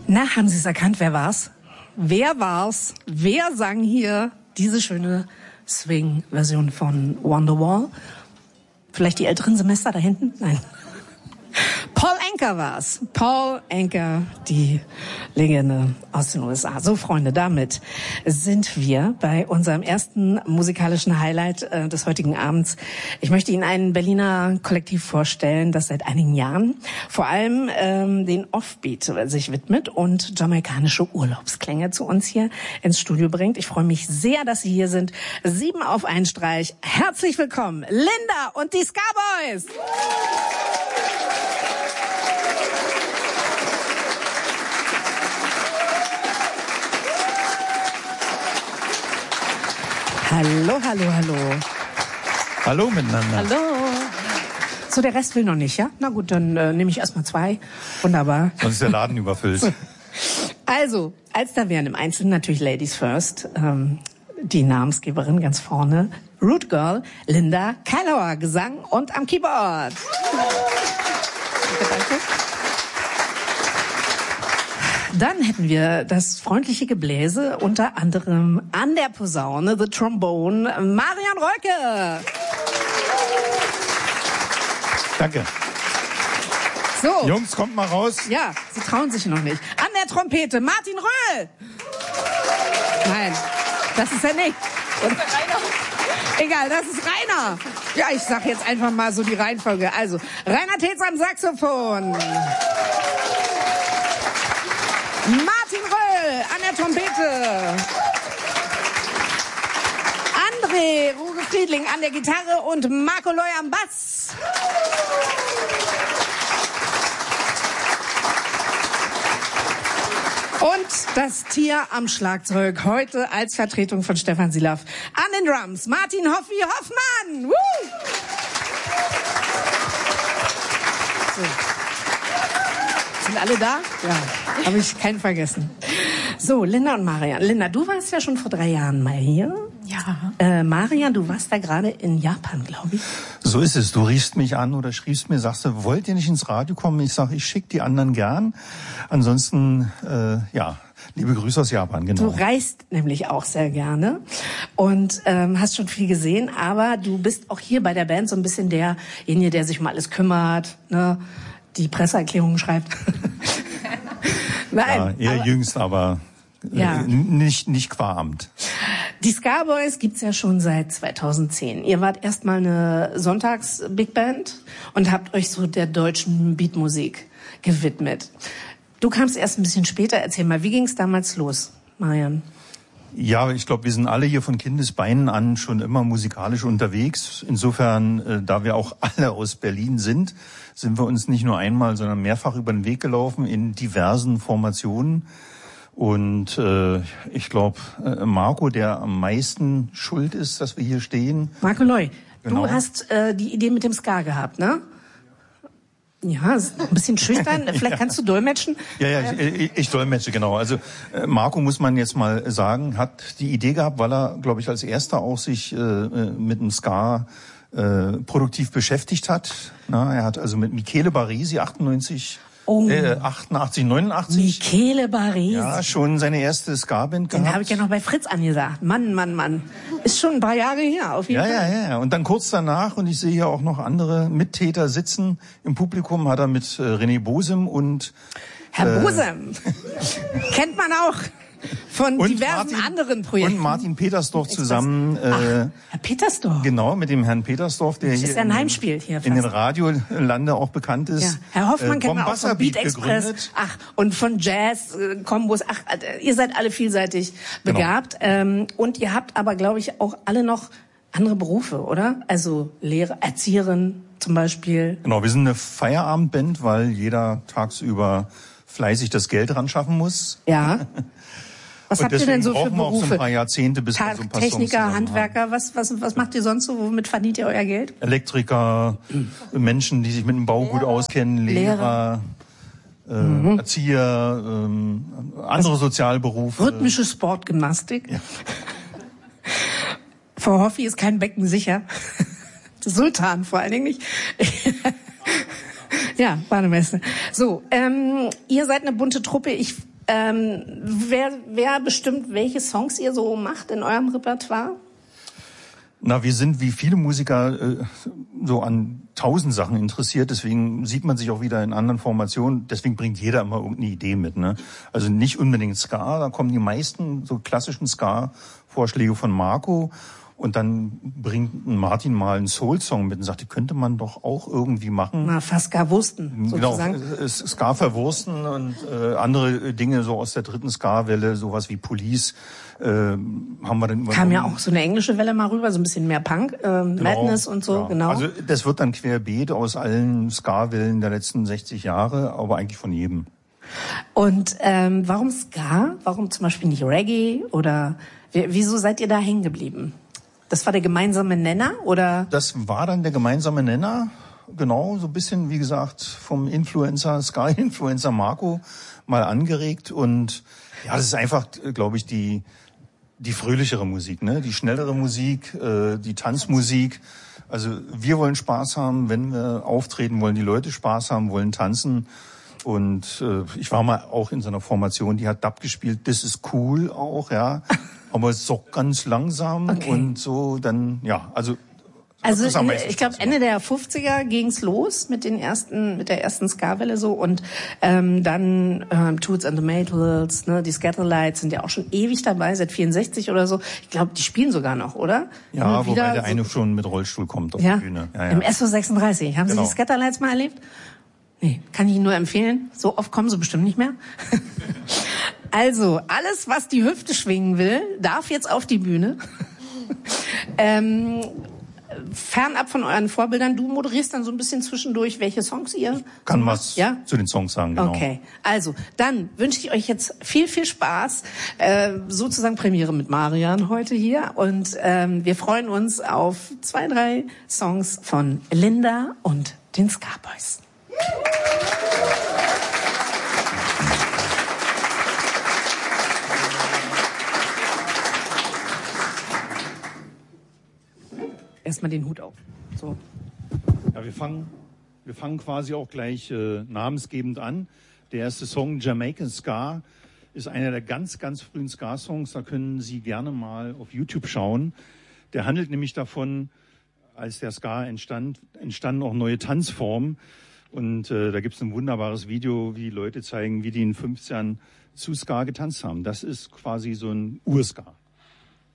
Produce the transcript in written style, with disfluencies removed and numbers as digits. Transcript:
Na, haben Sie es erkannt? Wer war's? Wer war's? Wer sang hier diese schöne Swing-Version von Wonderwall? Vielleicht die älteren Semester da hinten? Nein. Paul Anka war's. Paul Anka, die Legende aus den USA. So, Freunde, damit sind wir bei unserem ersten musikalischen Highlight des heutigen Abends. Ich möchte Ihnen ein Berliner Kollektiv vorstellen, das seit einigen Jahren vor allem den Offbeat sich widmet und jamaikanische Urlaubsklänge zu uns hier ins Studio bringt. Ich freue mich sehr, dass Sie hier sind. 7 auf einen Streich. Herzlich willkommen, Linda und die Ska-Boys! Hallo, hallo, hallo. Hallo miteinander. Hallo. So, der Rest will noch nicht, ja? Na gut, dann nehme ich erstmal 2. Wunderbar. Sonst ist der Laden überfüllt. So. Also, als da wären im Einzelnen natürlich Ladies First, die Namensgeberin ganz vorne, Root Girl, Linda Callauer, Gesang und am Keyboard. Danke, danke. Dann hätten wir das freundliche Gebläse, unter anderem an der Posaune, the Trombone, Marian Reuke. Danke. So. Jungs, kommt mal raus. Ja, sie trauen sich noch nicht. An der Trompete, Martin Röhl. Nein, das ist er nicht. Und egal, das ist Rainer. Ja, ich sag jetzt einfach mal so die Reihenfolge. Also, Rainer Tetz am Saxophon. Martin Röhl an der Trompete. André Ruge-Friedling an der Gitarre und Marco Loy am Bass. Und das Tier am Schlagzeug, heute als Vertretung von Stefan Silaff an den Drums, Martin Hoffi Hoffmann. Woo! So. Sind alle da? Ja, habe ich keinen vergessen. So, Linda und Marian. Linda, du warst ja schon vor 3 Jahren mal hier. Ja. Marian, du warst da gerade in Japan, glaube ich. So ist es. Du riefst mich an oder schriebst mir, sagst du, wollt ihr nicht ins Radio kommen? Ich sage, ich schicke die anderen gern. Ansonsten, ja, liebe Grüße aus Japan, genau. Du reist nämlich auch sehr gerne und hast schon viel gesehen, aber du bist auch hier bei der Band so ein bisschen derjenige, der sich um alles kümmert, ne? Die Presseerklärungen schreibt. Nein, ja, eher jüngst, aber ja. nicht qua Amt. Die Ska-Boys gibt's ja schon seit 2010. Ihr wart erstmal eine Sonntags-Big-Band und habt euch so der deutschen Beatmusik gewidmet. Du kamst erst ein bisschen später. Erzähl mal, wie ging's damals los, Marian? Ja, ich glaube, wir sind alle hier von Kindesbeinen an schon immer musikalisch unterwegs. Insofern, da wir auch alle aus Berlin sind wir uns nicht nur einmal, sondern mehrfach über den Weg gelaufen in diversen Formationen. Und ich glaube, Marco, der am meisten schuld ist, dass wir hier stehen. Marco Loy, genau. Du hast die Idee mit dem Ska gehabt, ne? Ja, ist ein bisschen schüchtern. Vielleicht kannst du dolmetschen? Ja, ich dolmetsche, genau. Also Marco, muss man jetzt mal sagen, hat die Idee gehabt, weil er, glaube ich, als erster auch sich mit dem Ska produktiv beschäftigt hat. Na, er hat also mit Michele Baresi 88, 89. Michele Baresi. Ja, schon seine erste Ska-Band gehabt. Den habe ich ja noch bei Fritz angesagt. Mann. Ist schon ein paar Jahre her, auf jeden Fall. Ja. Und dann kurz danach, und ich sehe hier auch noch andere Mittäter sitzen im Publikum, hat er mit René Bosem und... Herr Bosem kennt man auch von diversen anderen Projekten. Und Martin Petersdorf zusammen. Herr Petersdorf? Genau, mit dem Herrn Petersdorf, der das hier ist ja ein Heimspiel hier in den Radiolande auch bekannt ist. Ja. Herr Hoffmann kennt man auch von Beat Express. Gegründet. Und von Jazz, Kombos. Ihr seid alle vielseitig begabt. Genau. Und ihr habt aber, glaube ich, auch alle noch andere Berufe, oder? Also Lehrer, Erzieherin zum Beispiel. Genau, wir sind eine Feierabendband, weil jeder tagsüber fleißig das Geld ran schaffen muss. Ja. Was habt ihr denn so für Berufe? Auch so ein paar Jahrzehnte, bis wir so ein paar Techniker, Songs Handwerker, was macht ihr sonst so? Womit verdient ihr euer Geld? Elektriker, Menschen, die sich mit dem Bau gut auskennen, Lehrer. Erzieher, andere Sozialberufe. Rhythmische Sportgymnastik. Ja. Frau Hoffi ist kein Becken sicher. Sultan vor allen Dingen nicht. Ja, Bahnemesse. So, ihr seid eine bunte Truppe. Ich Wer bestimmt, welche Songs ihr so macht in eurem Repertoire? Na, wir sind wie viele Musiker so an 1000 Sachen interessiert, deswegen sieht man sich auch wieder in anderen Formationen, deswegen bringt jeder immer irgendeine Idee mit, ne? Also nicht unbedingt Ska, da kommen die meisten so klassischen Ska-Vorschläge von Marco und dann bringt Martin mal einen Soul-Song mit und sagt, die könnte man doch auch irgendwie machen. Na, fast Ska-Wursten, sozusagen. Genau, Ska verwursten und andere Dinge so aus der dritten Ska-Welle, sowas wie Police, haben wir dann kam ja auch so eine englische Welle mal rüber, so ein bisschen mehr Punk, Madness und so, ja. genau. Also das wird dann querbeet aus allen Ska-Wellen der letzten 60 Jahre, aber eigentlich von jedem. Und warum Ska? Warum zum Beispiel nicht Reggae? Oder wieso seid ihr da hängen geblieben? Das war der gemeinsame Nenner, oder? Das war dann der gemeinsame Nenner, genau, so ein bisschen, wie gesagt, vom Ska-Influencer Marco mal angeregt. Und ja, das ist einfach, glaube ich, die fröhlichere Musik, ne? Die schnellere Musik, die Tanzmusik. Also wir wollen Spaß haben, wenn wir auftreten, wollen die Leute Spaß haben, wollen tanzen. Und ich war mal auch in so einer Formation, die hat Dub gespielt. Das ist cool auch, ja. Aber es ist auch ganz langsam und so dann, ja, also ich glaube Ende der 50er ging's los mit der ersten Ska-Welle so und dann Toots and the Maytals, ne, die Scatterlights sind ja auch schon ewig dabei, seit 64 oder so. Ich glaube, die spielen sogar noch, oder? Ja, wobei der eine schon mit Rollstuhl kommt auf die Bühne. Ja, ja. Im SO36. Haben Sie die Scatterlights mal erlebt? Nee, kann ich Ihnen nur empfehlen. So oft kommen sie bestimmt nicht mehr. Also, alles, was die Hüfte schwingen will, darf jetzt auf die Bühne. Fernab von euren Vorbildern, du moderierst dann so ein bisschen zwischendurch, welche Songs ihr kann was zu den Songs sagen, genau. Okay, also dann wünsche ich euch jetzt viel, viel Spaß, sozusagen Premiere mit Marian heute hier und wir freuen uns auf 2, 3 Songs von Linda und den Ska Boys. Erstmal den Hut auf. So. Ja, wir fangen quasi auch gleich namensgebend an. Der erste Song Jamaican Ska ist einer der ganz, ganz frühen Ska-Songs. Da können Sie gerne mal auf YouTube schauen. Der handelt nämlich davon, als der Ska entstanden auch neue Tanzformen. Und da gibt es ein wunderbares Video, wie Leute zeigen, wie die in 50ern zu Ska getanzt haben. Das ist quasi so ein Urska.